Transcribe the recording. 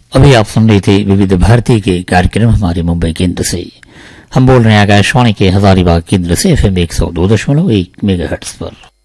अभी आप सुन रहे थे विविध भारती के कार्यक्रम हमारे मुंबई केंद्र से। हम बोल रहे हैं आकाशवाणी के हजारीबाग केंद्र से FM 102.1 मेगाहर्ट्ज पर।